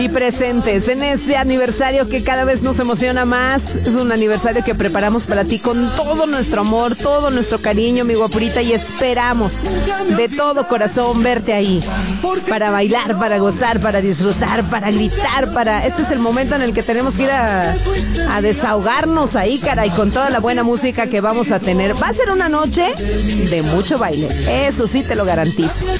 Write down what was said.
Y presentes en este aniversario que cada vez nos emociona más. Es un aniversario que preparamos para ti con todo nuestro amor, todo nuestro cariño, mi guapurita, y esperamos de todo corazón verte ahí para bailar, para gozar, para disfrutar, para gritar, Este es el momento en el que tenemos que ir a desahogarnos ahí, caray, con toda la buena música que vamos a tener. Va a ser una noche de mucho baile, eso sí te lo garantizo.